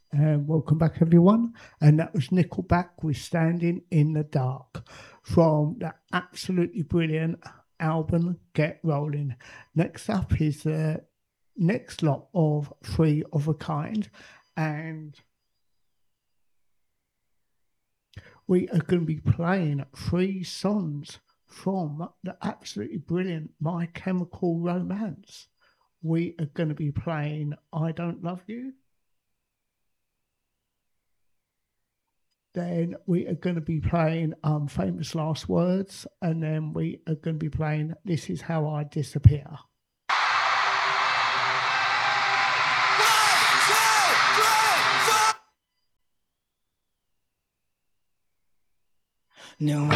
And welcome back, everyone. And that was Nickelback with Standing in the Dark from the absolutely brilliant album Get Rolling. Next up is the next lot of Three of a Kind. And we are going to be playing three songs from the absolutely brilliant My Chemical Romance. We are going to be playing I Don't Love You. Then we are going to be playing Famous Last Words, and then we are going to be playing This Is How I Disappear. No,